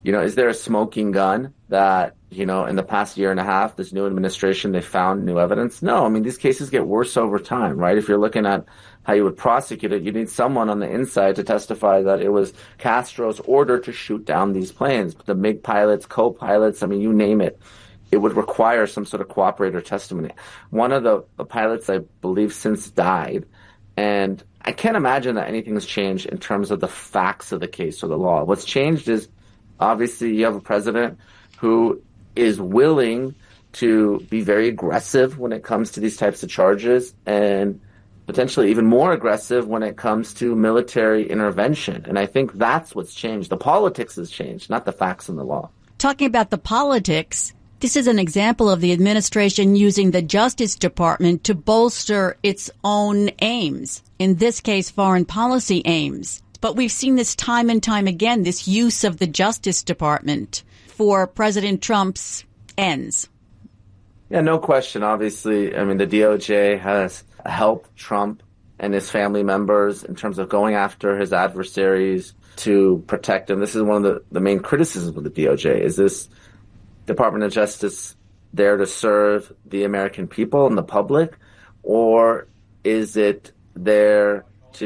Is there a smoking gun that, in the past year and a half, this new administration, they found new evidence? No, I mean, these cases get worse over time, right? If you're looking at how you would prosecute it, you need someone on the inside to testify that it was Castro's order to shoot down these planes. The MiG pilots, co-pilots, I mean, you name it. It would require some sort of cooperator testimony. One of the pilots, I believe, since died. And I can't imagine that anything's changed in terms of the facts of the case or the law. What's changed is, obviously, you have a president who is willing to be very aggressive when it comes to these types of charges and potentially even more aggressive when it comes to military intervention. And I think that's what's changed. The politics has changed, not the facts and the law. Talking about the politics, this is an example of the administration using the Justice Department to bolster its own aims, in this case, foreign policy aims. But we've seen this time and time again, this use of the Justice Department for President Trump's ends. Yeah, no question. Obviously, I mean, the DOJ has helped Trump and his family members in terms of going after his adversaries to protect him. This is one of the main criticisms of the DOJ. Is this Department of Justice there to serve the American people and the public, or is it there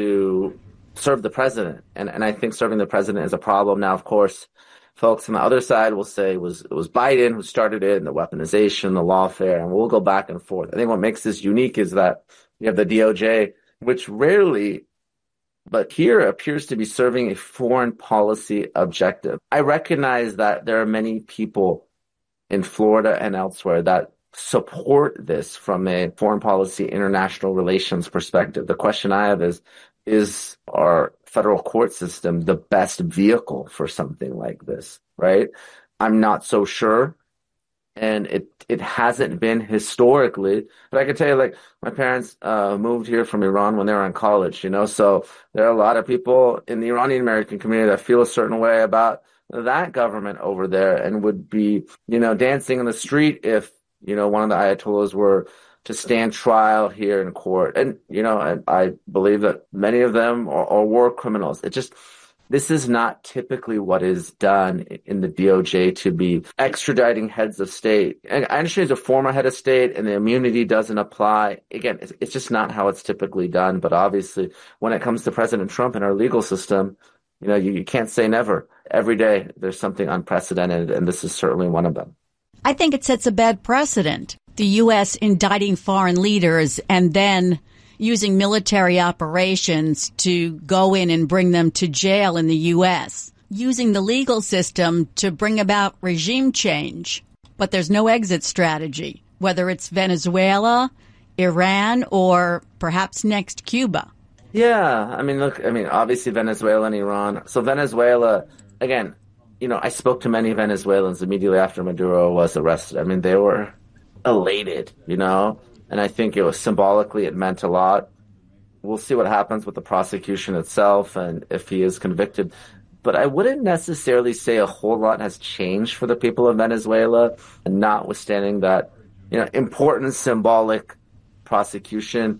to serve the president? And I think serving the president is a problem. Now, of course, folks on the other side will say it was Biden who started it, and the weaponization, the lawfare, and we'll go back and forth. I think what makes this unique is that you have the DOJ, which rarely, but here appears to be serving a foreign policy objective. I recognize that there are many people in Florida and elsewhere that support this from a foreign policy, international relations perspective. The question I have is our federal court system the best vehicle for something like this, right? I'm not so sure. And it hasn't been historically, but I can tell you, like, my parents moved here from Iran when they were in college, so there are a lot of people in the Iranian American community that feel a certain way about that government over there and would be, dancing in the street if, one of the Ayatollahs were to stand trial here in court. And, I believe that many of them are war criminals. This is not typically what is done in the DOJ to be extraditing heads of state. And I understand he's a former head of state and the immunity doesn't apply. Again, it's just not how it's typically done. But obviously, when it comes to President Trump and our legal system, you can't say never. Every day there's something unprecedented, and this is certainly one of them. I think it sets a bad precedent. The U.S. indicting foreign leaders and then using military operations to go in and bring them to jail in the U.S., using the legal system to bring about regime change. But there's no exit strategy, whether it's Venezuela, Iran, or perhaps next Cuba. Yeah, obviously Venezuela and Iran. So Venezuela, again, I spoke to many Venezuelans immediately after Maduro was arrested. They were elated, and I think it was symbolically, it meant a lot. We'll see what happens with the prosecution itself and if he is convicted. But I wouldn't necessarily say a whole lot has changed for the people of Venezuela, notwithstanding that, important symbolic prosecution.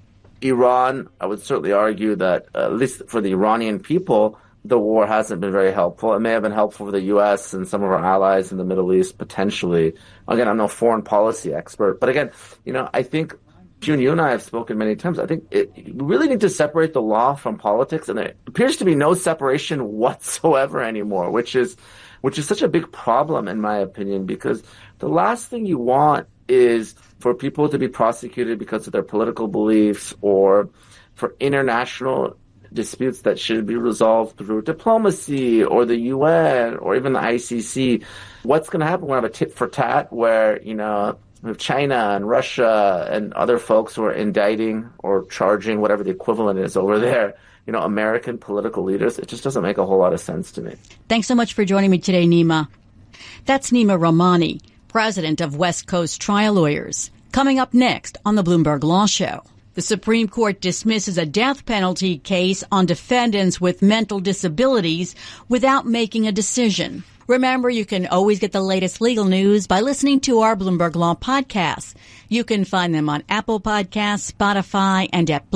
Iran, I would certainly argue that, at least for the Iranian people, the war hasn't been very helpful. It may have been helpful for the U.S. and some of our allies in the Middle East, potentially. Again, I'm no foreign policy expert. But again, I think, June, you and I have spoken many times. I think we really need to separate the law from politics. And there appears to be no separation whatsoever anymore, which is such a big problem, in my opinion, because the last thing you want is for people to be prosecuted because of their political beliefs or for international disputes that should be resolved through diplomacy or the UN or even the ICC. What's going to happen when we have a tit for tat where, we have China and Russia and other folks who are indicting or charging whatever the equivalent is over there, American political leaders? It just doesn't make a whole lot of sense to me. Thanks so much for joining me today, Nima. That's Nima Rahmani, president of West Coast Trial Lawyers. Coming up next on the Bloomberg Law Show. The Supreme Court dismisses a death penalty case on defendants with mental disabilities without making a decision. Remember, you can always get the latest legal news by listening to our Bloomberg Law podcasts. You can find them on Apple Podcasts, Spotify, and at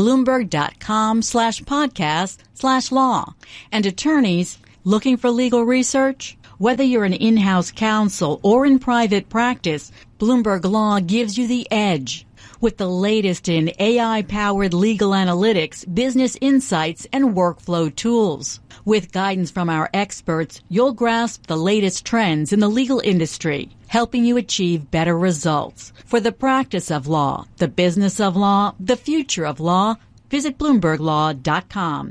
Bloomberg.com/podcast/law. And attorneys looking for legal research? Whether you're an in-house counsel or in private practice, Bloomberg Law gives you the edge. With the latest in AI-powered legal analytics, business insights, and workflow tools. With guidance from our experts, you'll grasp the latest trends in the legal industry, helping you achieve better results. For the practice of law, the business of law, the future of law, visit BloombergLaw.com.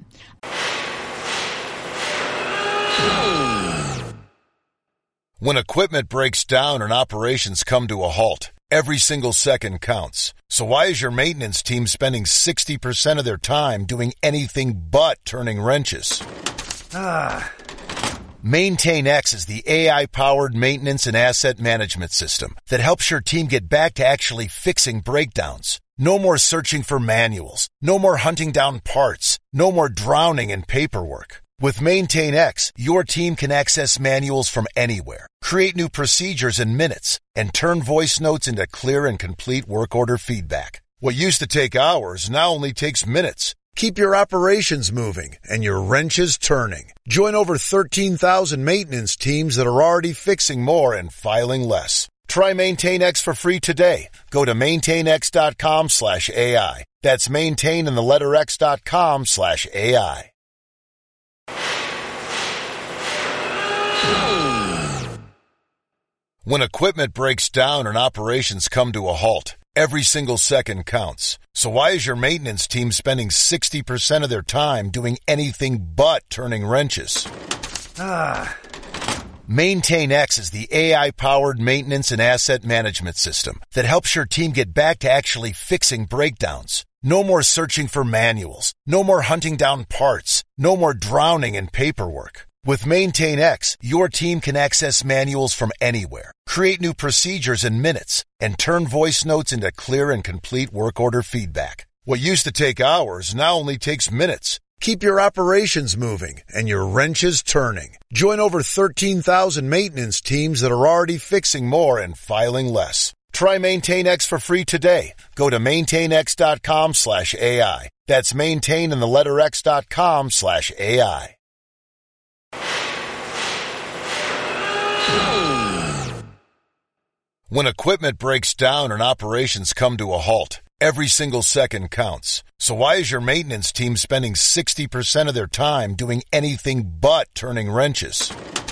When equipment breaks down and operations come to a halt, every single second counts. So why is your maintenance team spending 60% of their time doing anything but turning wrenches? MaintainX is the AI-powered maintenance and asset management system that helps your team get back to actually fixing breakdowns. No more searching for manuals. No more hunting down parts. No more drowning in paperwork. With MaintainX, your team can access manuals from anywhere, create new procedures in minutes, and turn voice notes into clear and complete work order feedback. What used to take hours now only takes minutes. Keep your operations moving and your wrenches turning. Join over 13,000 maintenance teams that are already fixing more and filing less. Try MaintainX for free today. Go to maintainx.com/AI. That's maintain and the letter x.com/AI. When equipment breaks down and operations come to a halt, every single second counts. So why is your maintenance team spending 60% of their time doing anything but turning wrenches? MaintainX is the AI-powered maintenance and asset management system that helps your team get back to actually fixing breakdowns. No more searching for manuals. No more hunting down parts. No more drowning in paperwork. With MaintainX, your team can access manuals from anywhere, create new procedures in minutes, and turn voice notes into clear and complete work order feedback. What used to take hours now only takes minutes. Keep your operations moving and your wrenches turning. Join over 13,000 maintenance teams that are already fixing more and filing less. Try MaintainX for free today. Go to maintainx.com/AI. That's maintain and the letter x.com/AI. When equipment breaks down and operations come to a halt, every single second counts. So why is your maintenance team spending 60% of their time doing anything but turning wrenches?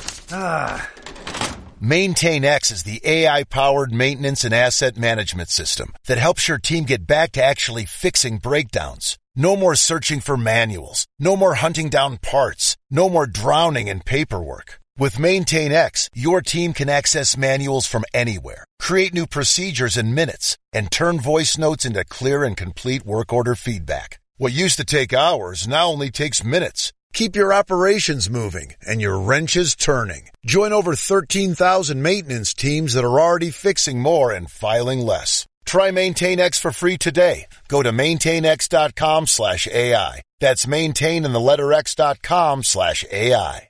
MaintainX is the AI-powered maintenance and asset management system that helps your team get back to actually fixing breakdowns. No more searching for manuals. No more hunting down parts. No more drowning in paperwork. With MaintainX, your team can access manuals from anywhere, create new procedures in minutes, and turn voice notes into clear and complete work order feedback. What used to take hours now only takes minutes. Keep your operations moving and your wrenches turning. Join over 13,000 maintenance teams that are already fixing more and filing less. Try MaintainX for free today. Go to maintainx.com/AI. That's maintain and the letter x.com/AI.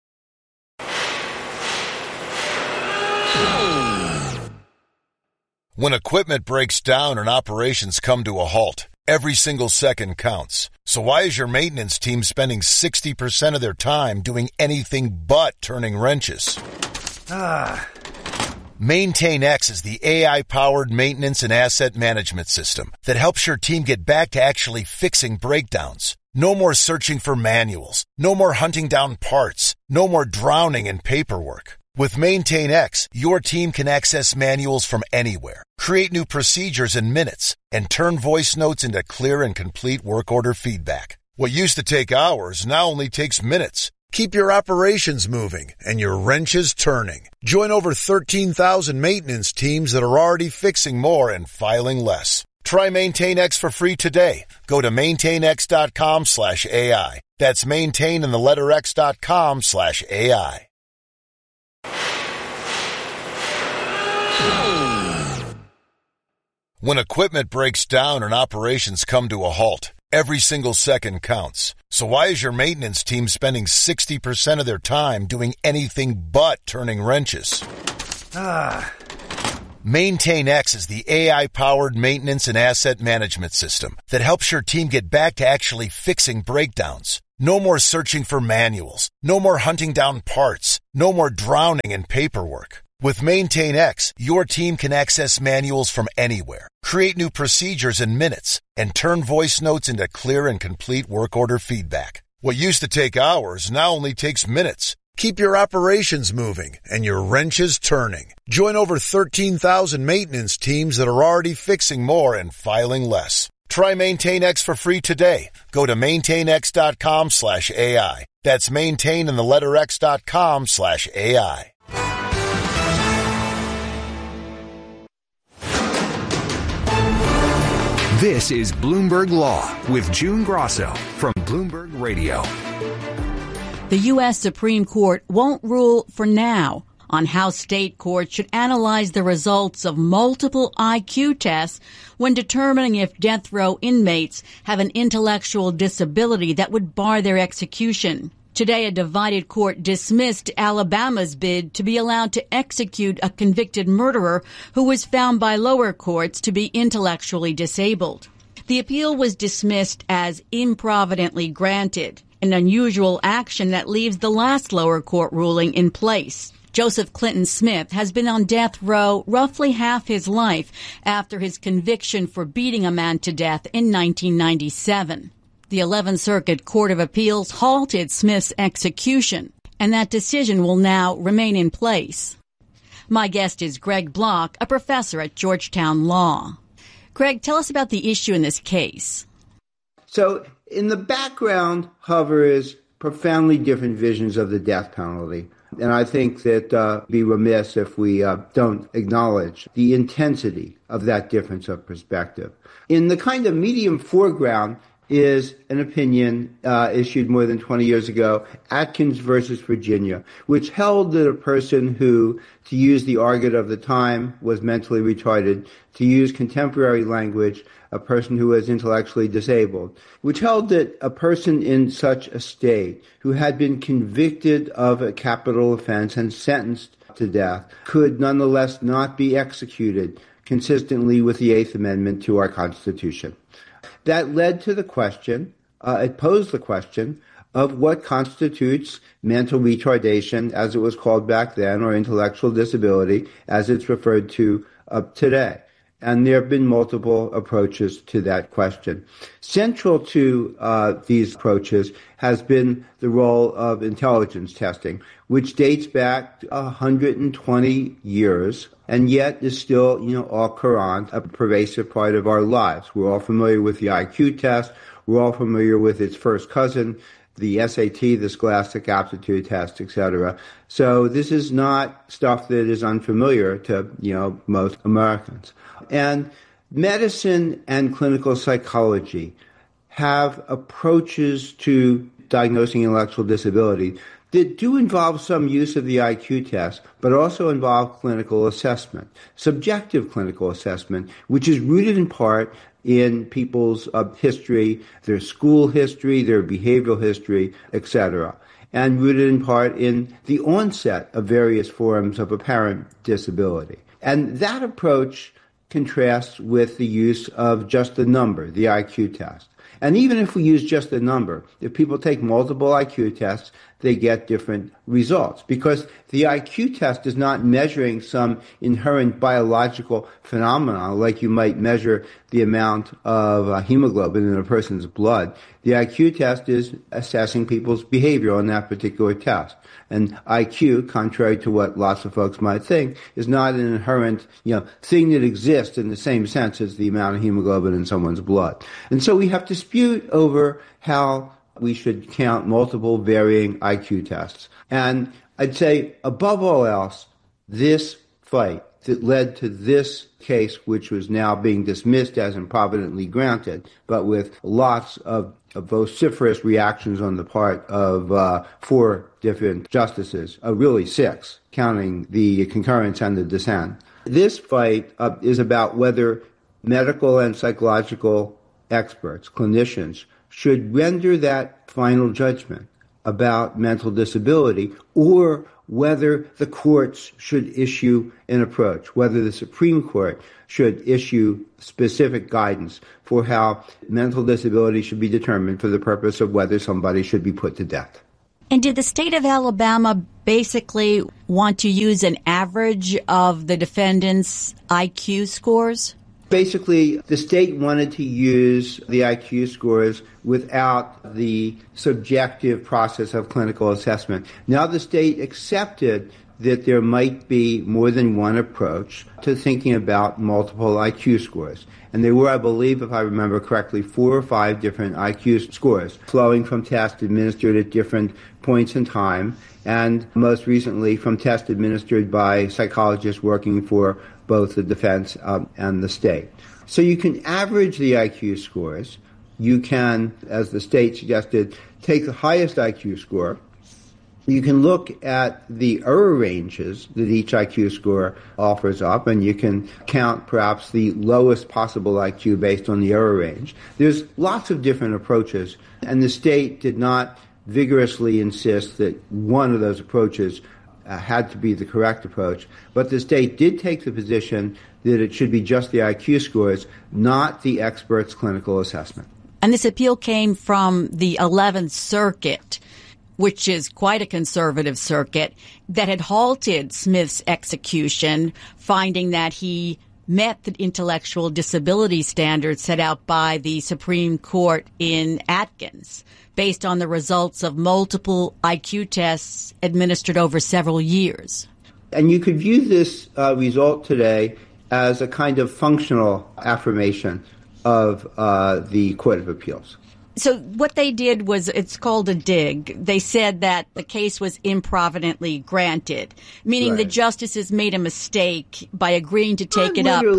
When equipment breaks down and operations come to a halt, every single second counts. So why is your maintenance team spending 60% of their time doing anything but turning wrenches? MaintainX is the AI-powered maintenance and asset management system that helps your team get back to actually fixing breakdowns. No more searching for manuals. No more hunting down parts. No more drowning in paperwork. With MaintainX, your team can access manuals from anywhere, create new procedures in minutes, and turn voice notes into clear and complete work order feedback. What used to take hours now only takes minutes. Keep your operations moving and your wrenches turning. Join over 13,000 maintenance teams that are already fixing more and filing less. Try MaintainX for free today. Go to maintainx.com/AI. That's maintain and the letter x.com/AI. When equipment breaks down and operations come to a halt, every single second counts. So why is your maintenance team spending 60% of their time doing anything but turning wrenches? MaintainX is the AI-powered maintenance and asset management system that helps your team get back to actually fixing breakdowns. No more searching for manuals. No more hunting down parts. No more drowning in paperwork. With MaintainX, your team can access manuals from anywhere, create new procedures in minutes, and turn voice notes into clear and complete work order feedback. What used to take hours now only takes minutes. Keep your operations moving and your wrenches turning. Join over 13,000 maintenance teams that are already fixing more and filing less. Try MaintainX for free today. Go to maintainx.com/AI. That's maintain and the letter x.com/AI. This is Bloomberg Law with June Grosso from Bloomberg Radio. The U.S. Supreme Court won't rule for now on how state courts should analyze the results of multiple IQ tests when determining if death row inmates have an intellectual disability that would bar their execution. Today, a divided court dismissed Alabama's bid to be allowed to execute a convicted murderer who was found by lower courts to be intellectually disabled. The appeal was dismissed as improvidently granted, an unusual action that leaves the last lower court ruling in place. Joseph Clinton Smith has been on death row roughly half his life after his conviction for beating a man to death in 1997. The 11th Circuit Court of Appeals halted Smith's execution, and that decision will now remain in place. My guest is Greg Block, a professor at Georgetown Law. Greg, tell us about the issue in this case. So in the background hovers profoundly different visions of the death penalty. And I think that it'd be remiss if we don't acknowledge the intensity of that difference of perspective. In the kind of medium foreground is an opinion issued more than 20 years ago, Atkins versus Virginia, which held that a person who, to use the argot of the time, was mentally retarded, to use contemporary language, a person who was intellectually disabled, which held that a person in such a state who had been convicted of a capital offense and sentenced to death could nonetheless not be executed consistently with the Eighth Amendment to our Constitution. That led to the question, it posed the question of what constitutes mental retardation, as it was called back then, or intellectual disability, as it's referred to today. And there have been multiple approaches to that question. Central to these approaches has been the role of intelligence testing, which dates back 120 years, and yet is still, au courant, a pervasive part of our lives. We're all familiar with the IQ test. We're all familiar with its first cousin, the SAT, the Scholastic Aptitude Test, etc. So this is not stuff that is unfamiliar to, most Americans. And medicine and clinical psychology have approaches to diagnosing intellectual disability that do involve some use of the IQ test, but also involve clinical assessment, subjective clinical assessment, which is rooted in part in people's history, their school history, their behavioral history, etc., and rooted in part in the onset of various forms of apparent disability. And that approach contrasts with the use of just the number, the IQ test. And even if we use just the number, if people take multiple IQ tests, they get different results, because the IQ test is not measuring some inherent biological phenomenon like you might measure the amount of hemoglobin in a person's blood. The IQ test is assessing people's behavior on that particular test. And IQ, contrary to what lots of folks might think, is not an inherent, thing that exists in the same sense as the amount of hemoglobin in someone's blood. And so we have dispute over how we should count multiple varying IQ tests. And I'd say, above all else, this fight that led to this case, which was now being dismissed as improvidently granted, but with lots of vociferous reactions on the part of 4 different justices, really 6, counting the concurrence and the dissent. This fight is about whether medical and psychological experts, clinicians, should render that final judgment about mental disability, or whether the courts should issue an approach, whether the Supreme Court should issue specific guidance for how mental disability should be determined for the purpose of whether somebody should be put to death. And did the state of Alabama basically want to use an average of the defendants' IQ scores? Basically, the state wanted to use the IQ scores without the subjective process of clinical assessment. Now the state accepted that there might be more than one approach to thinking about multiple IQ scores. And there were, I believe, if I remember correctly, 4 or 5 different IQ scores flowing from tests administered at different points in time, and most recently from tests administered by psychologists working for both the defense and the state. So you can average the IQ scores. You can, as the state suggested, take the highest IQ score. You can look at the error ranges that each IQ score offers up, and you can count perhaps the lowest possible IQ based on the error range. There's lots of different approaches, and the state did not vigorously insist that one of those approaches had to be the correct approach, but the state did take the position that it should be just the IQ scores, not the expert's clinical assessment. And this appeal came from the 11th Circuit, which is quite a conservative circuit, that had halted Smith's execution, finding that he met the intellectual disability standards set out by the Supreme Court in Atkins, based on the results of multiple IQ tests administered over several years. And you could view this result today as a kind of functional affirmation of the Court of Appeals. So what they did was, it's called a dig. They said that the case was improvidently granted, meaning the justices made a mistake by agreeing to take it up.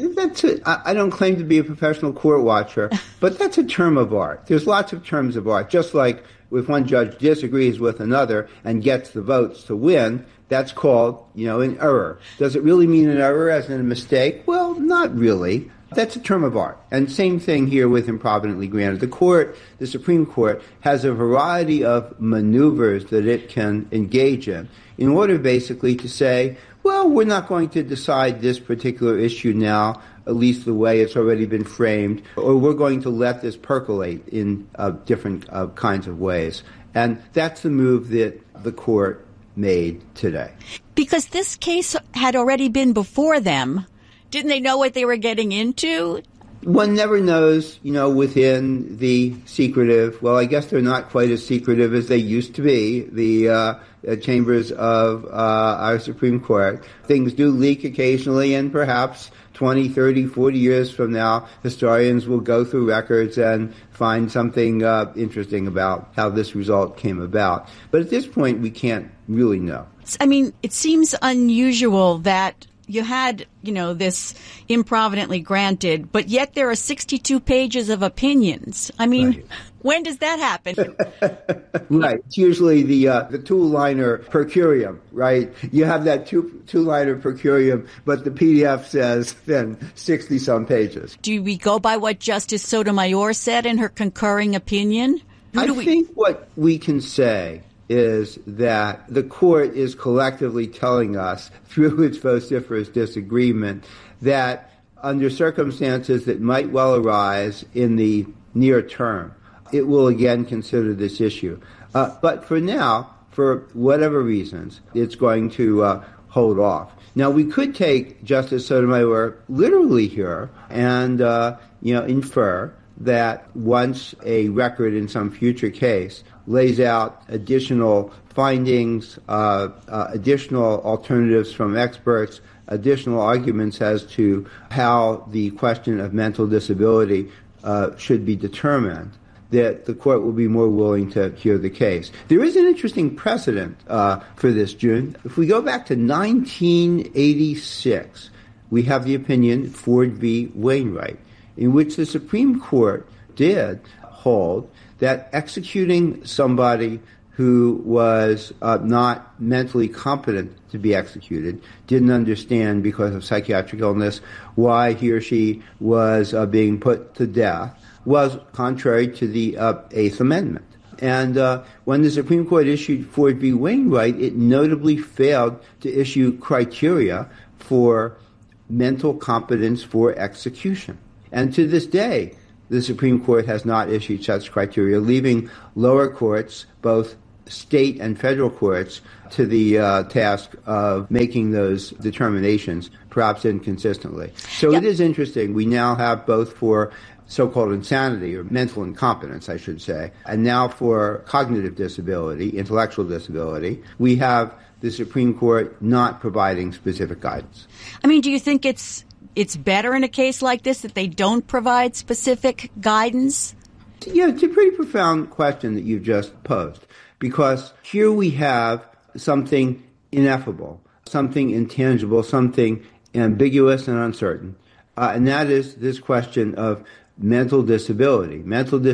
I don't claim to be a professional court watcher, but that's a term of art. There's lots of terms of art. Just like if one judge disagrees with another and gets the votes to win, that's called, an error. Does it really mean an error as in a mistake? Well, not really. That's a term of art. And same thing here with improvidently granted. The Supreme Court, has a variety of maneuvers that it can engage in order basically to say, well, we're not going to decide this particular issue now, at least the way it's already been framed, or we're going to let this percolate in different kinds of ways. And that's the move that the court made today. Because this case had already been before them. Didn't they know what they were getting into? One never knows, within the secretive. Well, I guess they're not quite as secretive as they used to be, the chambers of our Supreme Court. Things do leak occasionally, and perhaps 20, 30, 40 years from now, historians will go through records and find something interesting about how this result came about. But at this point, we can't really know. I mean, it seems unusual that you had, this improvidently granted, but yet there are 62 pages of opinions. I mean, right. When does that happen? Right. It's usually the two-liner per curiam, right? You have that two-liner per curiam, but the PDF says then 60-some pages. Do we go by what Justice Sotomayor said in her concurring opinion? I think what we can say is that the court is collectively telling us, through its vociferous disagreement, that under circumstances that might well arise in the near term, it will again consider this issue. But for now, for whatever reasons, it's going to hold off. Now, we could take Justice Sotomayor literally here and, infer that once a record in some future case lays out additional findings, additional alternatives from experts, additional arguments as to how the question of mental disability should be determined, that the court will be more willing to hear the case. There is an interesting precedent for this, June. If we go back to 1986, we have the opinion Ford v. Wainwright, in which the Supreme Court did hold that executing somebody who was not mentally competent to be executed, didn't understand because of psychiatric illness why he or she was being put to death, was contrary to the Eighth Amendment. And when the Supreme Court issued Ford v. Wainwright, it notably failed to issue criteria for mental competence for execution. And to this day, the Supreme Court has not issued such criteria, leaving lower courts, both state and federal courts, to the task of making those determinations, perhaps inconsistently. So It is interesting. We now have both for so-called insanity, or mental incompetence, I should say, and now for cognitive disability, intellectual disability, we have the Supreme Court not providing specific guidance. I mean, do you think it's better in a case like this that they don't provide specific guidance? Yeah, it's a pretty profound question that you've just posed, because here we have something ineffable, something intangible, something ambiguous and uncertain, and that is this question of mental disability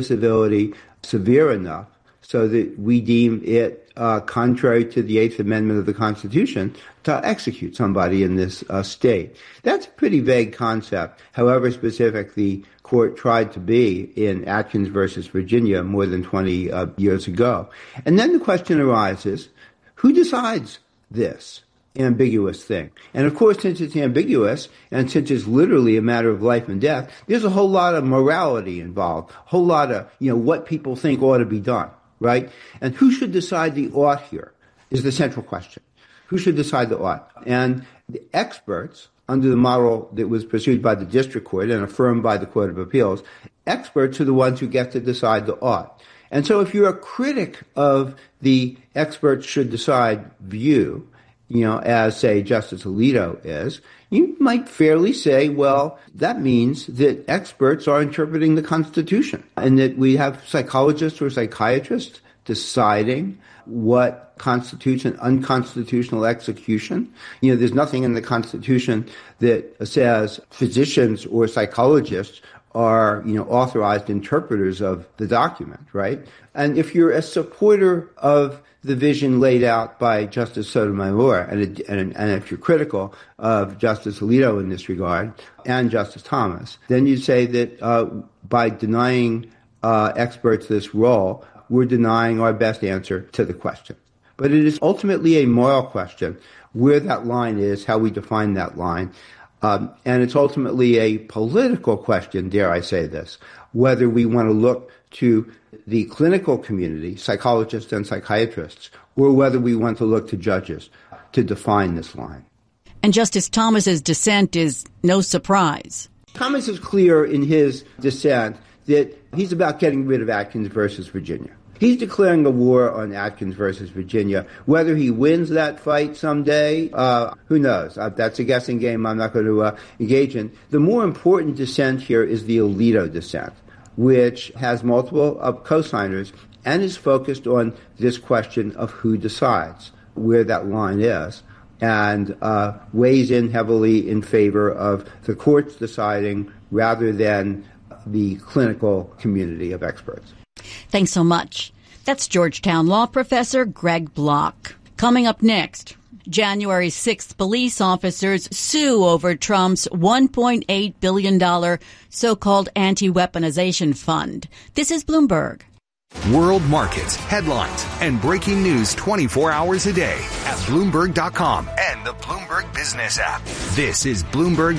severe enough so that we deem it contrary to the Eighth Amendment of the Constitution to execute somebody in this state. That's a pretty vague concept, however specific the court tried to be in Atkins versus Virginia more than 20 years ago. And then the question arises, who decides this ambiguous thing? And of course, since it's ambiguous and since it's literally a matter of life and death, there's a whole lot of morality involved, a whole lot of, what people think ought to be done, right? And who should decide the ought here is the central question. Who should decide the ought? And the experts, under the model that was pursued by the district court and affirmed by the Court of Appeals, experts are the ones who get to decide the ought. And so if you're a critic of the experts should decide view, as, say, Justice Alito is, you might fairly say, well, that means that experts are interpreting the Constitution and that we have psychologists or psychiatrists deciding what constitutes an unconstitutional execution. There's nothing in the Constitution that says physicians or psychologists are, authorized interpreters of the document, right? And if you're a supporter of the vision laid out by Justice Sotomayor, and if you're critical of Justice Alito in this regard, and Justice Thomas, then you say that by denying experts this role, we're denying our best answer to the question. But it is ultimately a moral question, where that line is, how we define that line. And it's ultimately a political question, dare I say this, whether we want to look to the clinical community, psychologists and psychiatrists, or whether we want to look to judges to define this line. And Justice Thomas's dissent is no surprise. Thomas is clear in his dissent that he's about getting rid of Atkins versus Virginia. He's declaring a war on Atkins versus Virginia. Whether he wins that fight someday, who knows? That's a guessing game I'm not going to engage in. The more important dissent here is the Alito dissent, which has multiple co-signers and is focused on this question of who decides where that line is, and weighs in heavily in favor of the courts deciding rather than the clinical community of experts. Thanks so much. That's Georgetown law professor Greg Block. Coming up next, January 6th, police officers sue over Trump's $1.8 billion so-called anti-weaponization fund. This is Bloomberg. World markets, headlines, and breaking news 24 hours a day at Bloomberg.com and the Bloomberg Business app. This is Bloomberg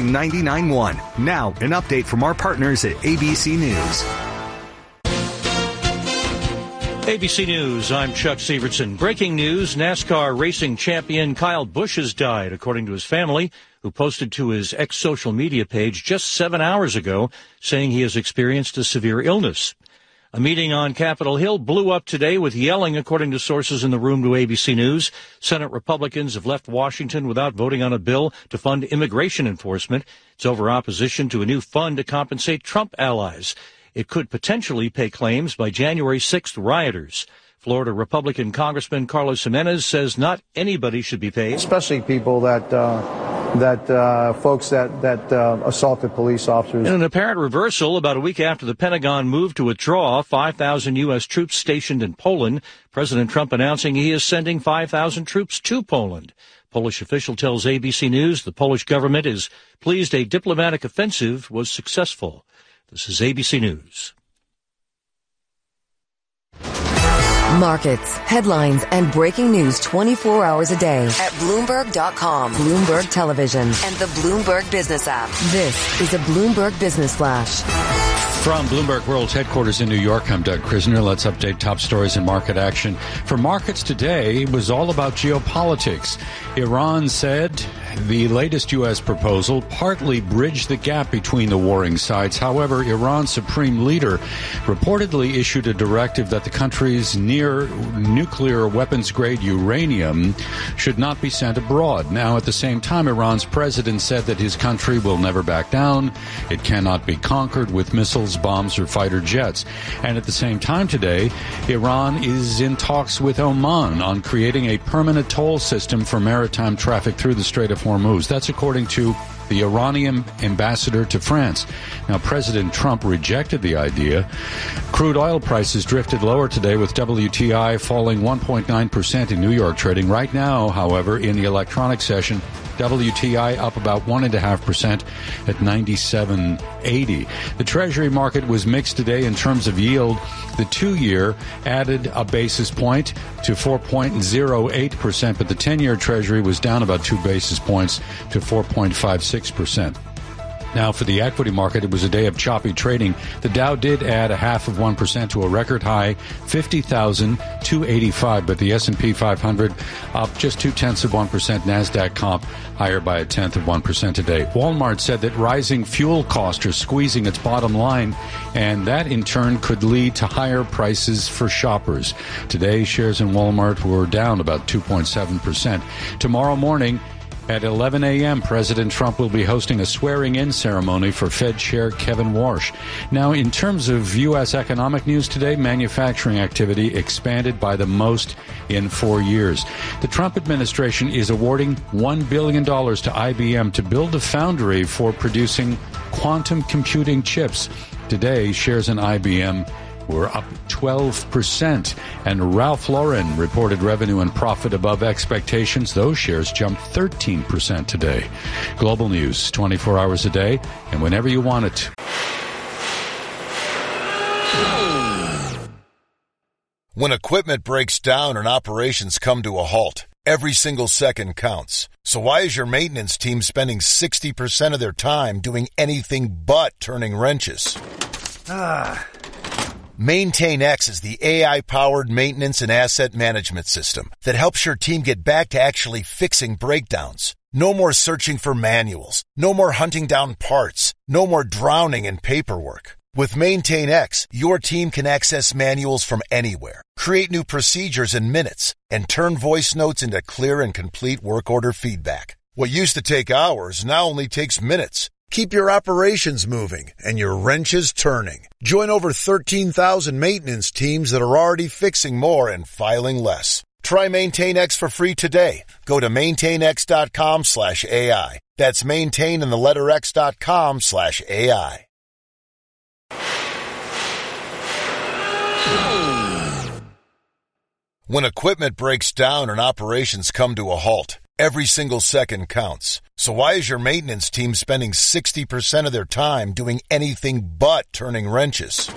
99.1. Now, an update from our partners at ABC News. ABC News, I'm Chuck Sievertson. Breaking news, NASCAR racing champion Kyle Busch has died, according to his family, who posted to his ex-social media page just 7 hours ago, saying he has experienced a severe illness. A meeting on Capitol Hill blew up today with yelling, according to sources in the room to ABC News. Senate Republicans have left Washington without voting on a bill to fund immigration enforcement. It's over opposition to a new fund to compensate Trump allies. It could potentially pay claims by January 6th rioters. Florida Republican Congressman Carlos Jimenez says not anybody should be paid. Especially people that folks that assaulted police officers. In an apparent reversal, about a week after the Pentagon moved to withdraw 5,000 U.S. troops stationed in Poland, President Trump announcing he is sending 5,000 troops to Poland. Polish official tells ABC News the Polish government is pleased a diplomatic offensive was successful. This is ABC News. Markets, headlines, and breaking news 24 hours a day at Bloomberg.com, Bloomberg Television, and the Bloomberg Business app. This is a Bloomberg Business Flash. From Bloomberg World's headquarters in New York, I'm Doug Krisner. Let's update top stories in market action. For markets today, it was all about geopolitics. Iran said the latest U.S. proposal partly bridged the gap between the warring sides. However, Iran's supreme leader reportedly issued a directive that the country's near nuclear weapons-grade uranium should not be sent abroad. Now, at the same time, Iran's president said that his country will never back down. It cannot be conquered with missiles, bombs, or fighter jets. And at the same time today, Iran is in talks with Oman on creating a permanent toll system for maritime traffic through the Strait of Hormuz. That's according to the Iranian ambassador to France. Now, President Trump rejected the idea. Crude oil prices drifted lower today, with WTI falling 1.9% in New York trading. Right now, however, in the electronic session, WTI up about 1.5% at 97.80. The Treasury market was mixed today in terms of yield. The 2-year added a basis point to 4.08%, but the 10-year Treasury was down about 2 basis points to 4.56%. Now, for the equity market, it was a day of choppy trading. The Dow did add 0.5% to a record high, 50,285, but the S&P 500 up just 0.2%. NASDAQ comp higher by 0.1% today. Walmart said that rising fuel costs are squeezing its bottom line, and that in turn could lead to higher prices for shoppers. Today, shares in Walmart were down about 2.7%. Tomorrow morning, at 11 a.m., President Trump will be hosting a swearing-in ceremony for Fed Chair Kevin Warsh. Now, in terms of U.S. economic news today, manufacturing activity expanded by the most in 4 years. The Trump administration is awarding $1 billion to IBM to build a foundry for producing quantum computing chips. Today, shares in IBM were up 12%. And Ralph Lauren reported revenue and profit above expectations. Those shares jumped 13% today. Global news, 24 hours a day, and whenever you want it. When equipment breaks down and operations come to a halt, every single second counts. So why is your maintenance team spending 60% of their time doing anything but turning wrenches? MaintainX is the AI-powered maintenance and asset management system that helps your team get back to actually fixing breakdowns. No more searching for manuals. No more hunting down parts. No more drowning in paperwork. With MaintainX, your team can access manuals from anywhere, create new procedures in minutes, and turn voice notes into clear and complete work order feedback. What used to take hours now only takes minutes. Keep your operations moving and your wrenches turning. Join over 13,000 maintenance teams that are already fixing more and filing less. Try MaintainX for free today. Go to maintainx.com/AI. That's maintain and the letter x.com/AI. When equipment breaks down and operations come to a halt, every single second counts. So why is your maintenance team spending 60% of their time doing anything but turning wrenches?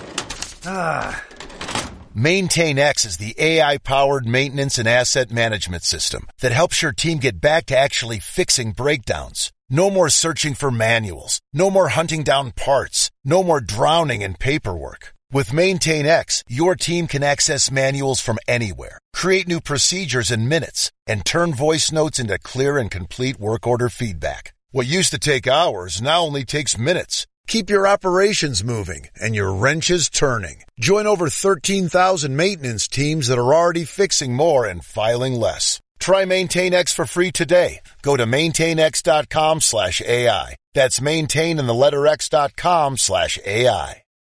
MaintainX is the AI-powered maintenance and asset management system that helps your team get back to actually fixing breakdowns. No more searching for manuals. No more hunting down parts. No more drowning in paperwork. With MaintainX, your team can access manuals from anywhere, create new procedures in minutes, and turn voice notes into clear and complete work order feedback. What used to take hours now only takes minutes. Keep your operations moving and your wrenches turning. Join over 13,000 maintenance teams that are already fixing more and filing less. Try MaintainX for free today. Go to maintainx.com/AI. That's maintain and the letter x.com/AI.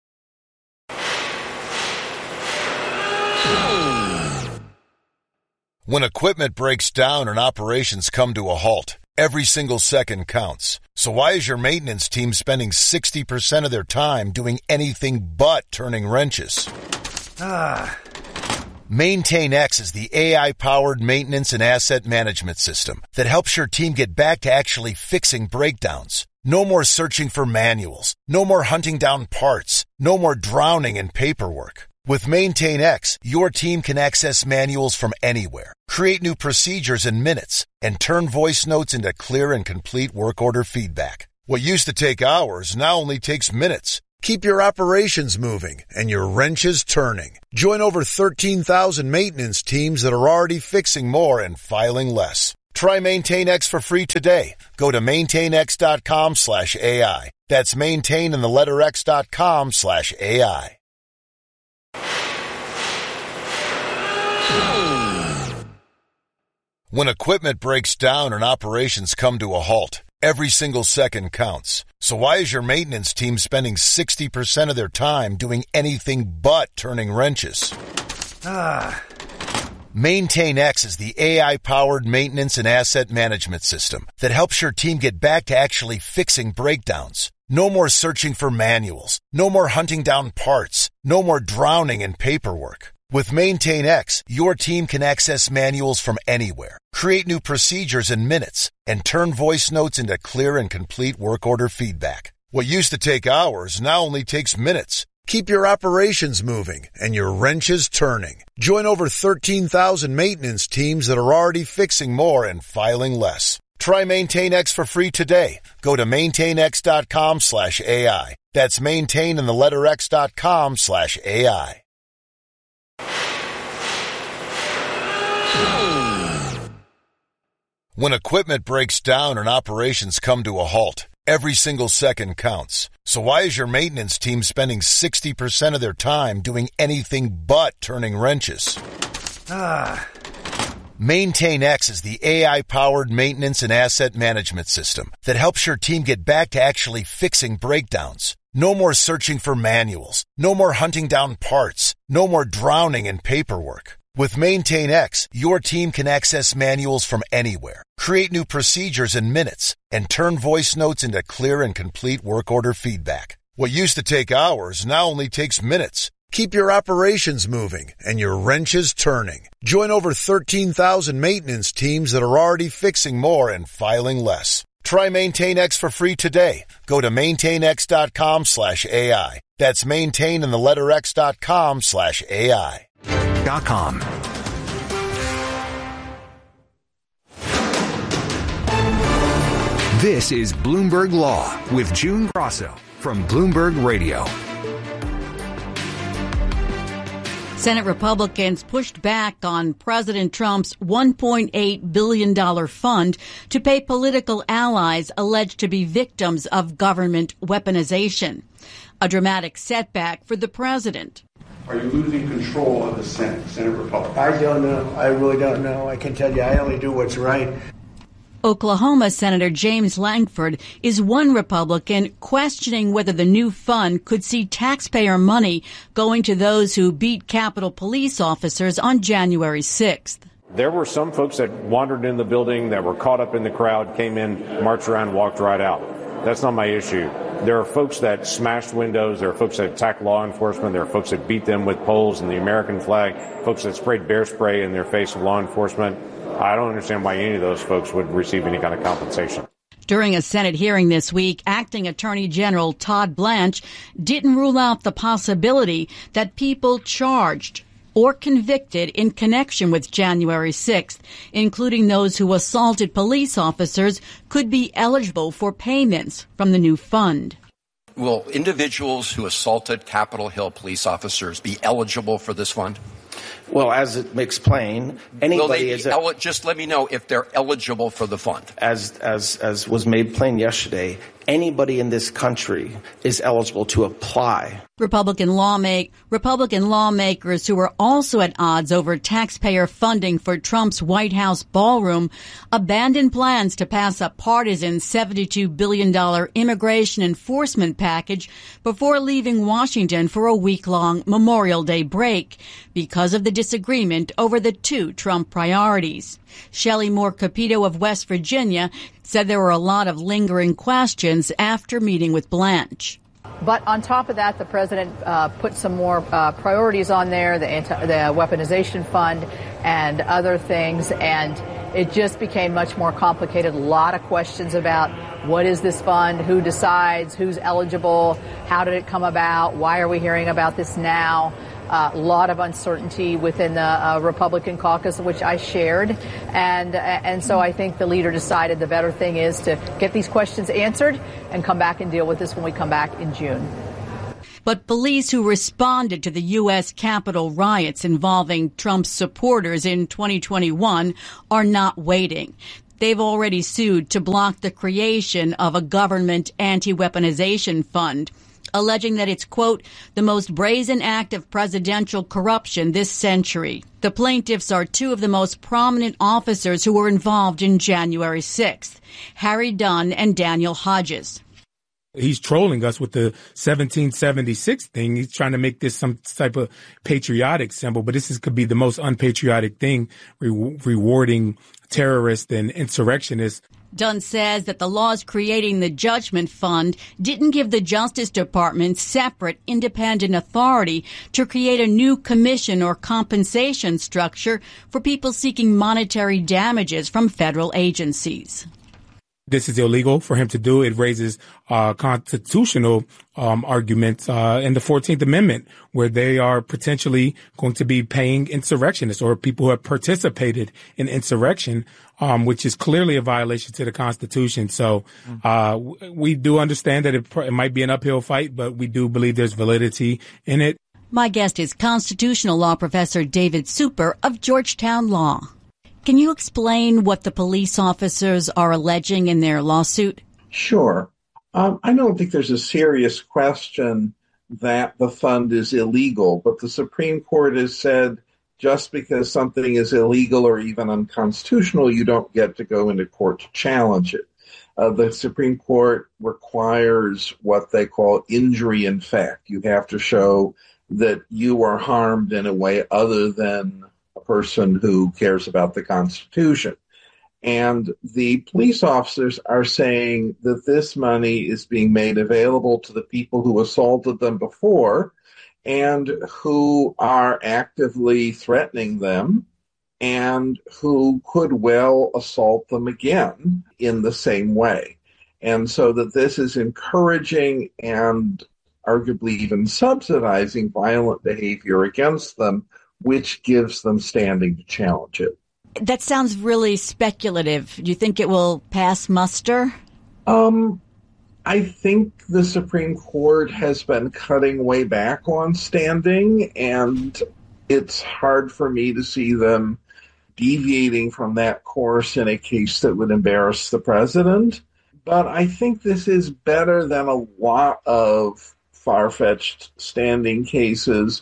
When equipment breaks down and operations come to a halt, every single second counts. So why is your maintenance team spending 60% of their time doing anything but turning wrenches? MaintainX is the AI-powered maintenance and asset management system that helps your team get back to actually fixing breakdowns. No more searching for manuals. No more hunting down parts. No more drowning in paperwork. With Maintain X, your team can access manuals from anywhere, create new procedures in minutes, and turn voice notes into clear and complete work order feedback. What used to take hours now only takes minutes. Keep your operations moving and your wrenches turning. Join over 13,000 maintenance teams that are already fixing more and filing less. Try Maintain X for free today. Go to maintainx.com/AI. That's maintain and the letter x.com/AI. When equipment breaks down and operations come to a halt, every single second counts. So why is your maintenance team spending 60% of their time doing anything but turning wrenches? Maintain X is the AI-powered maintenance and asset management system that helps your team get back to actually fixing breakdowns. No more searching for manuals. No more hunting down parts. No more drowning in paperwork. With Maintain X, your team can access manuals from anywhere, create new procedures in minutes, and turn voice notes into clear and complete work order feedback. What used to take hours now only takes minutes. Keep your operations moving and your wrenches turning. Join over 13,000 maintenance teams that are already fixing more and filing less. Try Maintain X for free today. Go to maintainx.com/AI. That's maintain and the letter x.com/AI. When equipment breaks down and operations come to a halt, every single second counts. So why is your maintenance team spending 60% of their time doing anything but turning wrenches? Maintain X is the AI-powered maintenance and asset management system that helps your team get back to actually fixing breakdowns. No more searching for manuals. No more hunting down parts. No more drowning in paperwork. With Maintain X, your team can access manuals from anywhere, create new procedures in minutes, and turn voice notes into clear and complete work order feedback. What used to take hours now only takes minutes. Keep your operations moving and your wrenches turning. Join over 13,000 maintenance teams that are already fixing more and filing less. Try Maintain X for free today. Go to maintainx.com/AI. That's maintain and the letter x.com/AI. .com. This is Bloomberg Law with June Grosso from Bloomberg Radio. Senate Republicans pushed back on President Trump's $1.8 billion fund to pay political allies alleged to be victims of government weaponization. A dramatic setback for the president. Are you losing control of the Senate Republicans? I don't know. I really don't know. I can tell you I only do what's right. Oklahoma Senator James Lankford is one Republican questioning whether the new fund could see taxpayer money going to those who beat Capitol Police officers on January 6th. There were some folks that wandered in the building, that were caught up in the crowd, came in, marched around, walked right out. That's not my issue. There are folks that smashed windows. There are folks that attacked law enforcement. There are folks that beat them with poles and the American flag, folks that sprayed bear spray in their face of law enforcement. I don't understand why any of those folks would receive any kind of compensation. During a Senate hearing this week, Acting Attorney General Todd Blanche didn't rule out the possibility that people charged or convicted in connection with January 6th, including those who assaulted police officers, could be eligible for payments from the new fund. Will individuals who assaulted Capitol Hill police officers be eligible for this fund? Well, as it makes plain, anybody is just let me know if they're eligible for the fund. As was made plain yesterday, anybody in this country is eligible to apply. Republican lawmakers who were also at odds over taxpayer funding for Trump's White House ballroom abandoned plans to pass a partisan $72 billion immigration enforcement package before leaving Washington for a week-long Memorial Day break because of the disagreement over the two Trump priorities. Shelley Moore Capito of West Virginia said there were a lot of lingering questions after meeting with Blanche. But on top of that, the president put some more priorities on there, the weaponization fund and other things, and it just became much more complicated. A lot of questions about what is this fund, who decides, who's eligible, how did it come about, why are we hearing about this now? A lot of uncertainty within the Republican caucus, which I shared. And so I think the leader decided the better thing is to get these questions answered and come back and deal with this when we come back in June. But police who responded to the U.S. Capitol riots involving Trump's supporters in 2021 are not waiting. They've already sued to block the creation of a government anti-weaponization fund, alleging that it's, quote, the most brazen act of presidential corruption this century. The plaintiffs are two of the most prominent officers who were involved in January 6th, Harry Dunn and Daniel Hodges. He's trolling us with the 1776 thing. He's trying to make this some type of patriotic symbol, but this could be the most unpatriotic thing, rewarding terrorists and insurrectionists. Dunn says that the laws creating the Judgment Fund didn't give the Justice Department separate, independent authority to create a new commission or compensation structure for people seeking monetary damages from federal agencies. This is illegal for him to do. It raises constitutional arguments in the 14th Amendment, where they are potentially going to be paying insurrectionists or people who have participated in insurrection, which is clearly a violation to the Constitution. So we do understand that it might be an uphill fight, but we do believe there's validity in it. My guest is constitutional law professor David Super of Georgetown Law. Can you explain what the police officers are alleging in their lawsuit? Sure. I don't think there's a serious question that the fund is illegal, but the Supreme Court has said just because something is illegal or even unconstitutional, you don't get to go into court to challenge it. The Supreme Court requires what they call injury in fact. You have to show that you are harmed in a way other than person who cares about the Constitution. And the police officers are saying that this money is being made available to the people who assaulted them before and who are actively threatening them and who could well assault them again in the same way. And so that this is encouraging and arguably even subsidizing violent behavior against them, which gives them standing to challenge it. That sounds really speculative. Do you think it will pass muster? I think the Supreme Court has been cutting way back on standing, and it's hard for me to see them deviating from that course in a case that would embarrass the president. But I think this is better than a lot of far-fetched standing cases,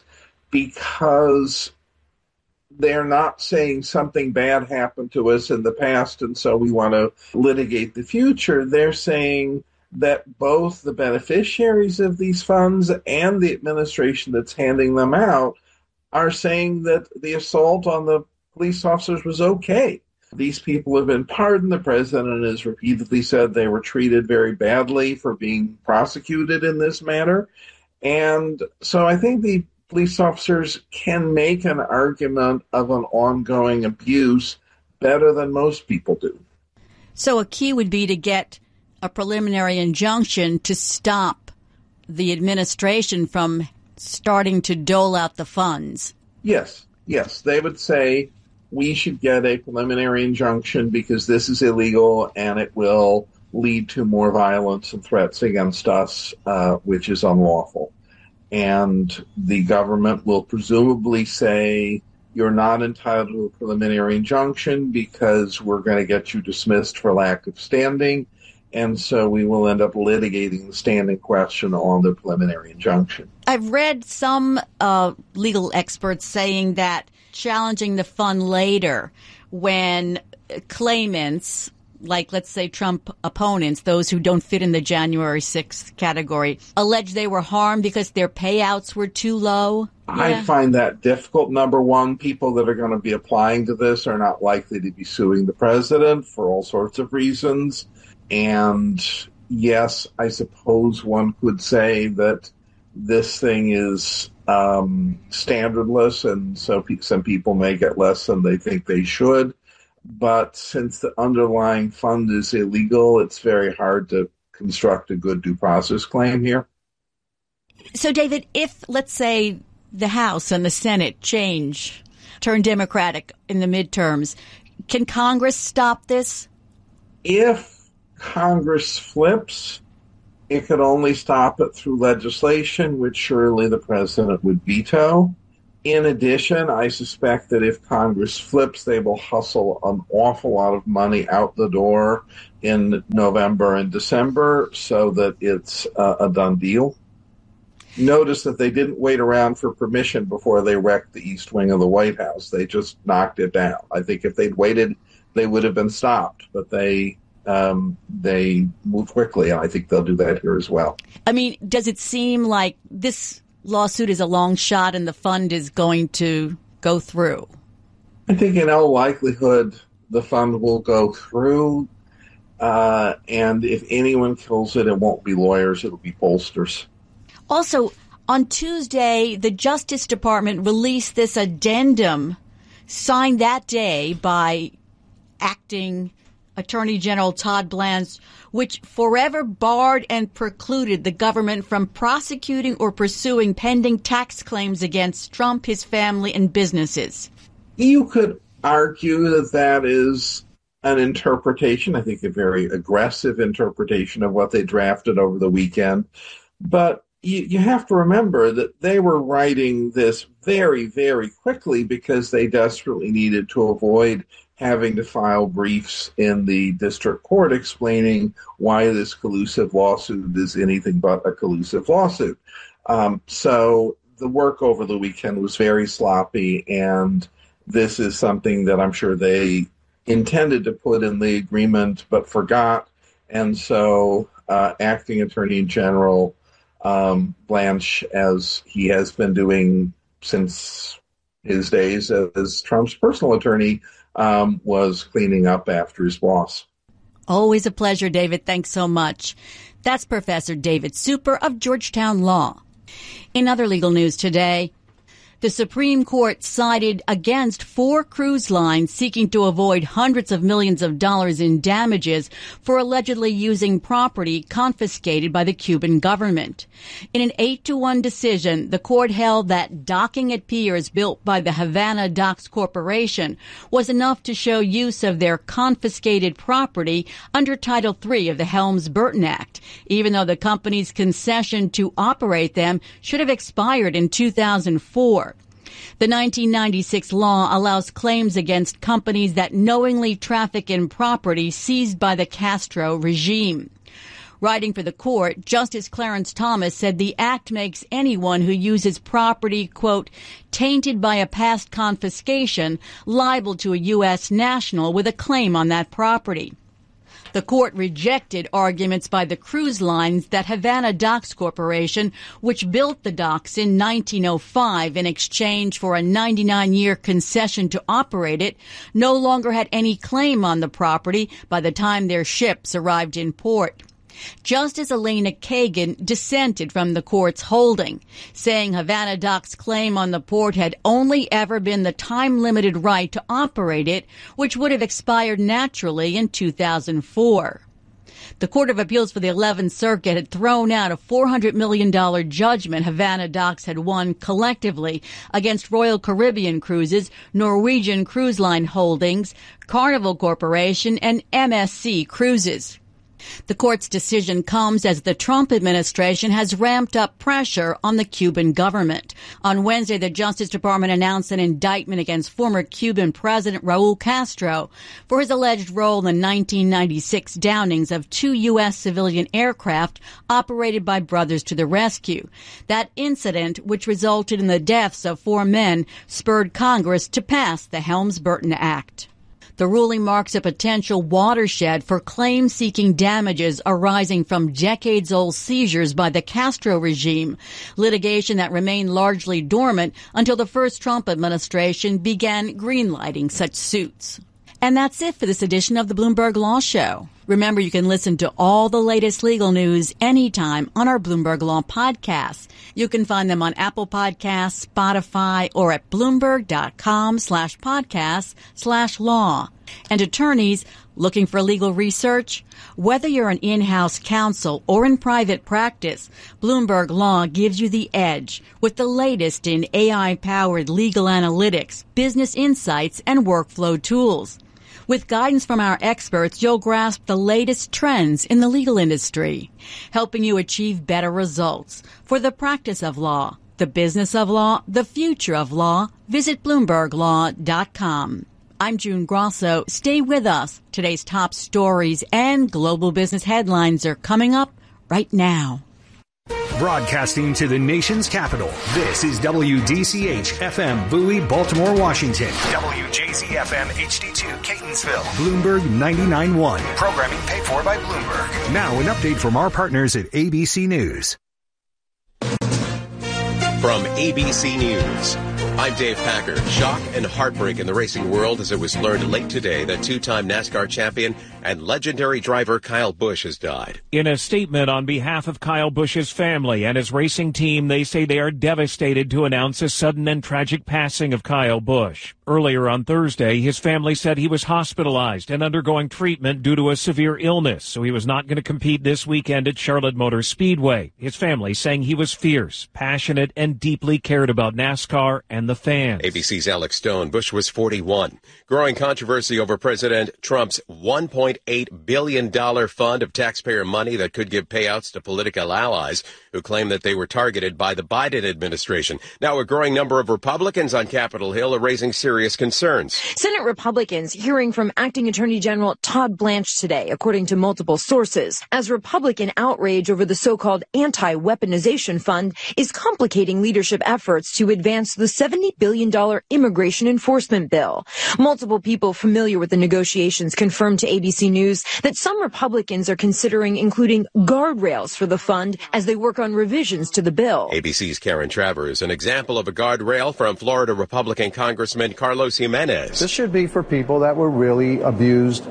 because they're not saying something bad happened to us in the past and so we want to litigate the future. They're saying that both the beneficiaries of these funds and the administration that's handing them out are saying that the assault on the police officers was okay. These people have been pardoned. The president has repeatedly said they were treated very badly for being prosecuted in this manner. And so I think the police officers can make an argument of an ongoing abuse better than most people do. So a key would be to get a preliminary injunction to stop the administration from starting to dole out the funds. Yes. They would say we should get a preliminary injunction because this is illegal and it will lead to more violence and threats against us, which is unlawful. And the government will presumably say, you're not entitled to a preliminary injunction because we're going to get you dismissed for lack of standing. And so we will end up litigating the standing question on the preliminary injunction. I've read some legal experts saying that challenging the fund later when claimants, like, let's say, Trump opponents, those who don't fit in the January 6th category, allege they were harmed because their payouts were too low? I find that difficult. Number one, people that are going to be applying to this are not likely to be suing the president for all sorts of reasons. And yes, I suppose one could say that this thing is standardless, and so some people may get less than they think they should. But since the underlying fund is illegal, it's very hard to construct a good due process claim here. So, David, if, let's say, the House and the Senate turn Democratic in the midterms, can Congress stop this? If Congress flips, it could only stop it through legislation, which surely the president would veto. In addition, I suspect that if Congress flips, they will hustle an awful lot of money out the door in November and December so that it's a done deal. Notice that they didn't wait around for permission before they wrecked the East Wing of the White House. They just knocked it down. I think if they'd waited, they would have been stopped, but they move quickly, and I think they'll do that here as well. I mean, does it seem like this lawsuit is a long shot and the fund is going to go through? I think in all likelihood the fund will go through, and if anyone kills it, it won't be lawyers, it'll be pollsters. Also, on Tuesday, the Justice Department released this addendum signed that day by acting Attorney General Todd Blanche, which forever barred and precluded the government from prosecuting or pursuing pending tax claims against Trump, his family, and businesses. You could argue that that is an interpretation, I think a very aggressive interpretation of what they drafted over the weekend. But you have to remember that they were writing this very, very quickly because they desperately needed to avoid having to file briefs in the district court explaining why this collusive lawsuit is anything but a collusive lawsuit. So the work over the weekend was very sloppy, and this is something that I'm sure they intended to put in the agreement but forgot. And so Acting Attorney General Blanche, as he has been doing since his days as Trump's personal attorney, was cleaning up after his boss. Always a pleasure, David. Thanks so much. That's Professor David Super of Georgetown Law. In other legal news today, the Supreme Court sided against 4 cruise lines seeking to avoid hundreds of millions of dollars in damages for allegedly using property confiscated by the Cuban government. In an 8-1 decision, the court held that docking at piers built by the Havana Docks Corporation was enough to show use of their confiscated property under Title III of the Helms-Burton Act, even though the company's concession to operate them should have expired in 2004. The 1996 law allows claims against companies that knowingly traffic in property seized by the Castro regime. Writing for the court, Justice Clarence Thomas said the act makes anyone who uses property, quote, tainted by a past confiscation liable to a U.S. national with a claim on that property. The court rejected arguments by the cruise lines that Havana Docks Corporation, which built the docks in 1905 in exchange for a 99-year concession to operate it, no longer had any claim on the property by the time their ships arrived in port. Justice Elena Kagan dissented from the court's holding, saying Havana Docks' claim on the port had only ever been the time-limited right to operate it, which would have expired naturally in 2004. The Court of Appeals for the 11th Circuit had thrown out a $400 million judgment Havana Docks had won collectively against Royal Caribbean Cruises, Norwegian Cruise Line Holdings, Carnival Corporation, and MSC Cruises. The court's decision comes as the Trump administration has ramped up pressure on the Cuban government. On Wednesday, the Justice Department announced an indictment against former Cuban President Raul Castro for his alleged role in the 1996 downings of 2 U.S. civilian aircraft operated by Brothers to the Rescue. That incident, which resulted in the deaths of 4 men, spurred Congress to pass the Helms-Burton Act. The ruling marks a potential watershed for claims seeking damages arising from decades-old seizures by the Castro regime, litigation that remained largely dormant until the first Trump administration began greenlighting such suits. And that's it for this edition of the Bloomberg Law Show. Remember, you can listen to all the latest legal news anytime on our Bloomberg Law podcasts. You can find them on Apple Podcasts, Spotify, or at Bloomberg.com/podcasts/law. And attorneys looking for legal research? Whether you're an in-house counsel or in private practice, Bloomberg Law gives you the edge with the latest in AI-powered legal analytics, business insights, and workflow tools. With guidance from our experts, you'll grasp the latest trends in the legal industry, helping you achieve better results for the practice of law, the business of law, the future of law. Visit BloombergLaw.com. I'm June Grosso. Stay with us. Today's top stories and global business headlines are coming up right now. Broadcasting to the nation's capital, this is WDCH-FM Bowie, Baltimore, Washington. WJZ-FM HD2 Catonsville. Bloomberg 99.1. Programming paid for by Bloomberg. Now an update from our partners at ABC News. From ABC News, I'm Dave Packer. Shock and heartbreak in the racing world as it was learned late today that two-time NASCAR champion and legendary driver Kyle Busch has died. In a statement on behalf of Kyle Busch's family and his racing team, they say they are devastated to announce a sudden and tragic passing of Kyle Busch. Earlier on Thursday, his family said he was hospitalized and undergoing treatment due to a severe illness, so he was not going to compete this weekend at Charlotte Motor Speedway. His family saying he was fierce, passionate, and deeply cared about NASCAR and the fans. ABC's Alex Stone. Busch was 41. Growing controversy over President Trump's $1.8 billion fund of taxpayer money that could give payouts to political allies who claim that they were targeted by the Biden administration. Now a growing number of Republicans on Capitol Hill are raising serious concerns. Senate Republicans hearing from Acting Attorney General Todd Blanche today, according to multiple sources, as Republican outrage over the so-called anti-weaponization fund is complicating leadership efforts to advance the $70 billion immigration enforcement bill. Multiple people familiar with the negotiations confirmed to ABC News that some Republicans are considering including guardrails for the fund as they work on revisions to the bill. ABC's Karen Travers, an example of a guardrail from Florida Republican Congressman Carlos Jimenez. This should be for people that were really abused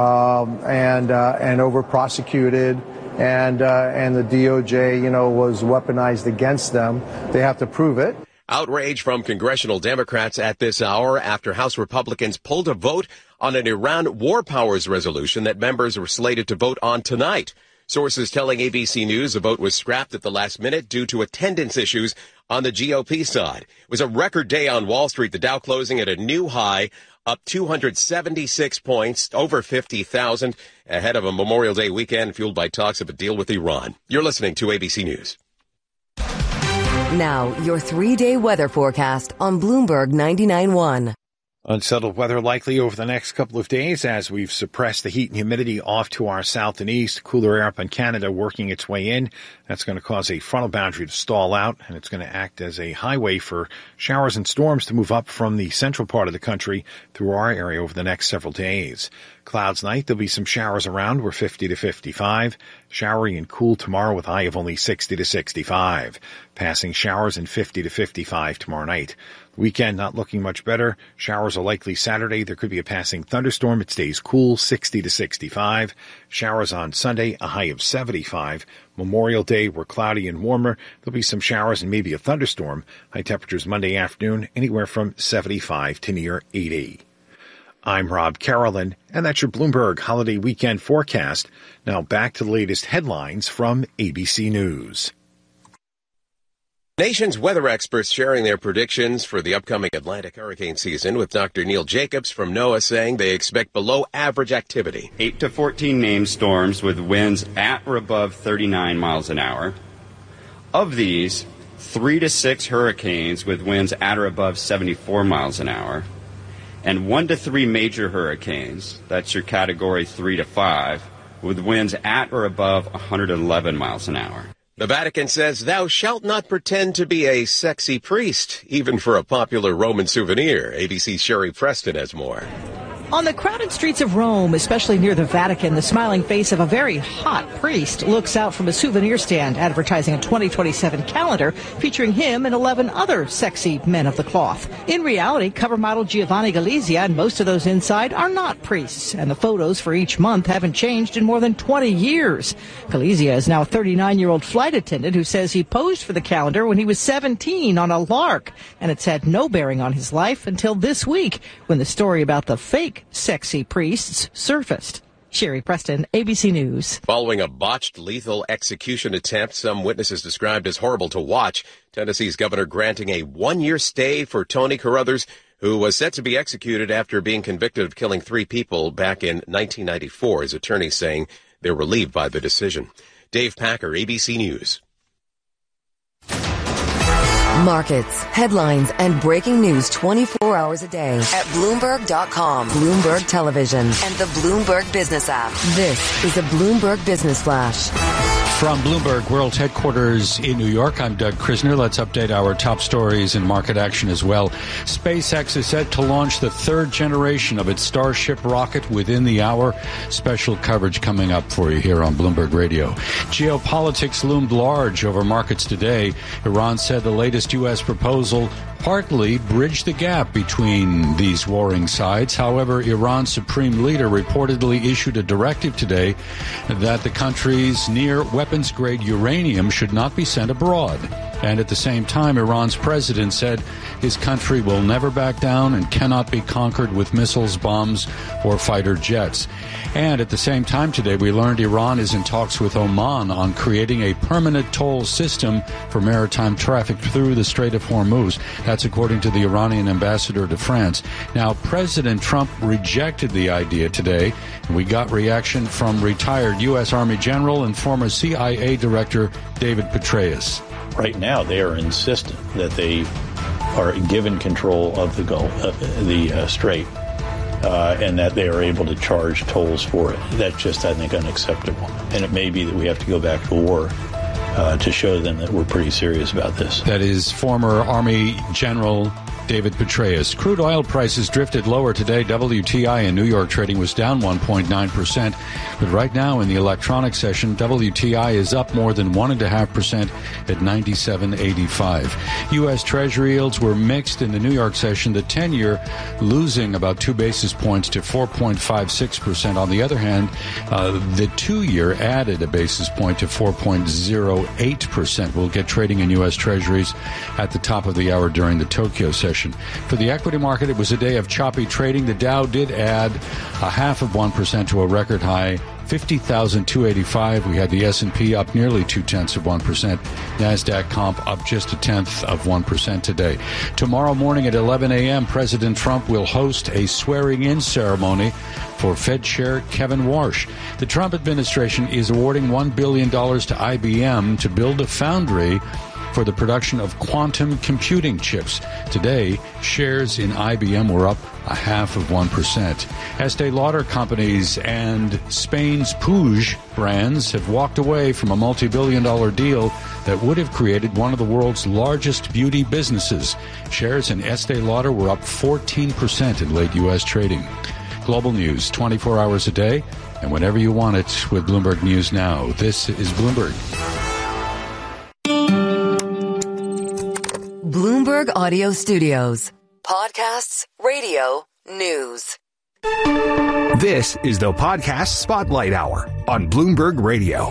and over prosecuted. And the DOJ, was weaponized against them. They have to prove it. Outrage from congressional Democrats at this hour after House Republicans pulled a vote on an Iran war powers resolution that members were slated to vote on tonight. Sources telling ABC News a vote was scrapped at the last minute due to attendance issues on the GOP side. It was a record day on Wall Street, the Dow closing at a new high, up 276 points, over 50,000, ahead of a Memorial Day weekend fueled by talks of a deal with Iran. You're listening to ABC News. Now, your 3-day weather forecast on Bloomberg 99.1. Unsettled weather likely over the next couple of days as we've suppressed the heat and humidity off to our south and east. Cooler air up in Canada working its way in. That's going to cause a frontal boundary to stall out, and it's going to act as a highway for showers and storms to move up from the central part of the country through our area over the next several days. Clouds night, there'll be some showers around. We're 50 to 55. Showery and cool tomorrow with a high of only 60 to 65. Passing showers and 50 to 55 tomorrow night. Weekend not looking much better. Showers are likely Saturday. There could be a passing thunderstorm. It stays cool, 60 to 65. Showers on Sunday, a high of 75. Memorial Day, we're cloudy and warmer. There'll be some showers and maybe a thunderstorm. High temperatures Monday afternoon, anywhere from 75 to near 80. I'm Rob Carolyn, and that's your Bloomberg Holiday Weekend forecast. Now back to the latest headlines from ABC News. Nation's weather experts sharing their predictions for the upcoming Atlantic hurricane season, with Dr. Neil Jacobs from NOAA saying they expect below average activity. 8 to 14 named storms with winds at or above 39 miles an hour. Of these, 3 to 6 hurricanes with winds at or above 74 miles an hour. And 1 to 3 major hurricanes, that's your category 3 to 5, with winds at or above 111 miles an hour. The Vatican says thou shalt not pretend to be a sexy priest, even for a popular Roman souvenir. ABC's Sherry Preston has more. On the crowded streets of Rome, especially near the Vatican, the smiling face of a very hot priest looks out from a souvenir stand advertising a 2027 calendar featuring him and 11 other sexy men of the cloth. In reality, cover model Giovanni Galizia and most of those inside are not priests, and the photos for each month haven't changed in more than 20 years. Galizia is now a 39-year-old flight attendant who says he posed for the calendar when he was 17 on a lark, and it's had no bearing on his life until this week when the story about the fake sexy priests surfaced. Sherry Preston, ABC News. Following a botched lethal execution attempt, some witnesses described as horrible to watch, Tennessee's governor granting a 1-year stay for Tony Carruthers, who was set to be executed after being convicted of killing 3 people back in 1994. His attorney saying they're relieved by the decision. Dave Packer, ABC News. Markets, headlines, and breaking news 24 hours a day at Bloomberg.com, Bloomberg Television, and the Bloomberg Business app. This is a Bloomberg Business Flash. From Bloomberg World Headquarters in New York, I'm Doug Krisner. Let's update our top stories and market action as well. SpaceX is set to launch the 3rd generation of its Starship rocket within the hour. Special coverage coming up for you here on Bloomberg Radio. Geopolitics loomed large over markets today. Iran said the latest U.S. proposal partly bridged the gap between these warring sides. However, Iran's supreme leader reportedly issued a directive today that the country's near weapons-grade uranium should not be sent abroad. And at the same time, Iran's president said his country will never back down and cannot be conquered with missiles, bombs, or fighter jets. And at the same time today, we learned Iran is in talks with Oman on creating a permanent toll system for maritime traffic through the Strait of Hormuz. That's according to the Iranian ambassador to France. Now, President Trump rejected the idea today, and we got reaction from retired U.S. Army General and former CIA Director David Petraeus. Right now, they are insistent that they are given control of the Gulf, the Strait, and that they are able to charge tolls for it. That's just, I think, unacceptable. And it may be that we have to go back to war to show them that we're pretty serious about this. That is former Army General David Petraeus. Crude oil prices drifted lower today. WTI in New York trading was down 1.9%. But right now in the electronic session, WTI is up more than 1.5% at 97.85. U.S. Treasury yields were mixed in the New York session. The 10-year losing about 2 basis points to 4.56%. On the other hand, the 2-year added a basis point to 4.08%. We'll get trading in U.S. Treasuries at the top of the hour during the Tokyo session. For the equity market, it was a day of choppy trading. The Dow did add 0.5% to a record high, 50,285. We had the S&P up nearly 0.2%. NASDAQ comp up just 0.1% today. Tomorrow morning at 11 a.m., President Trump will host a swearing-in ceremony for Fed Chair Kevin Warsh. The Trump administration is awarding $1 billion to IBM to build a foundry for the production of quantum computing chips. Today, shares in IBM were up 0.5%. Estee Lauder companies and Spain's Puig brands have walked away from a multi-billion-dollar deal that would have created one of the world's largest beauty businesses. Shares in Estee Lauder were up 14% in late U.S. trading. Global news 24 hours a day and whenever you want it with Bloomberg News Now. This is Bloomberg. Bloomberg Audio Studios. Podcasts, radio, news. This is the Podcast Spotlight Hour on Bloomberg Radio.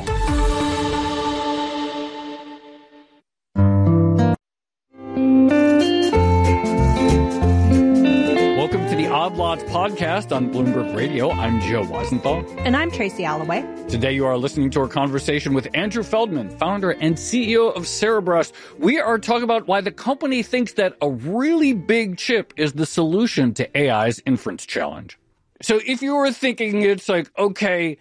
Welcome to the Odd Lots podcast on Bloomberg Radio. I'm Joe Weisenthal. And I'm Tracy Alloway. Today you are listening to our conversation with Andrew Feldman, founder and CEO of Cerebras. We are talking about why the company thinks that a really big chip is the solution to AI's inference challenge. So if you were thinking it's like, okay,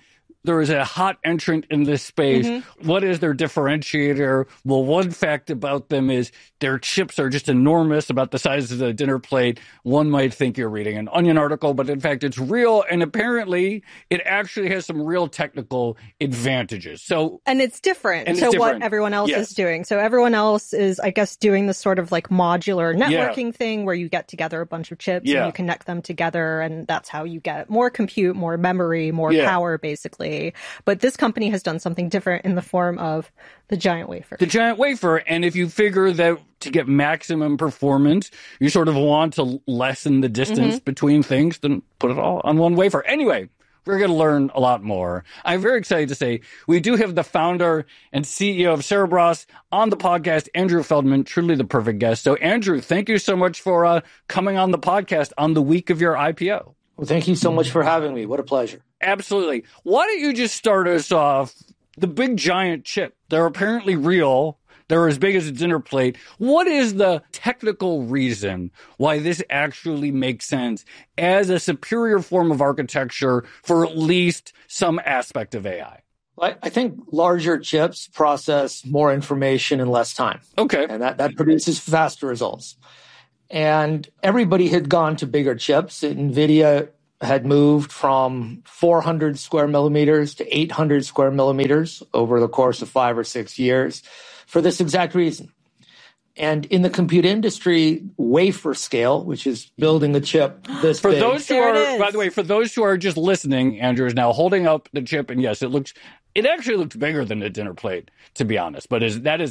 there is a hot entrant in this space. Mm-hmm. What is their differentiator? Well, one fact about them is their chips are just enormous, about the size of the dinner plate. One might think you're reading an Onion article, but in fact, it's real. And apparently, it actually has some real technical advantages. And it's different. What everyone else is doing. So everyone else is, I guess, doing this sort of like modular networking thing where you get together a bunch of chips and you connect them together. And that's how you get more compute, more memory, more power, basically. But this company has done something different in the form of the giant wafer. The giant wafer. And if you figure that to get maximum performance, you sort of want to lessen the distance between things, then put it all on one wafer. Anyway, we're going to learn a lot more. I'm very excited to say we do have the founder and CEO of Cerebras on the podcast, Andrew Feldman, truly the perfect guest. So, Andrew, thank you so much for coming on the podcast on the week of your IPO. Well, thank you so much for having me. What a pleasure. Absolutely. Why don't you just start us off? The big giant chip, they're apparently real. They're as big as a dinner plate. What is the technical reason why this actually makes sense as a superior form of architecture for at least some aspect of AI? I think larger chips process more information in less time. Okay. And that produces faster results. And everybody had gone to bigger chips. NVIDIA had moved from 400 square millimeters to 800 square millimeters over the course of 5 or 6 years for this exact reason. And in the compute industry, wafer scale, which is building the chip this big. By the way, for those who are just listening, Andrew is now holding up the chip, and yes, it actually looks bigger than a dinner plate, to be honest. But that is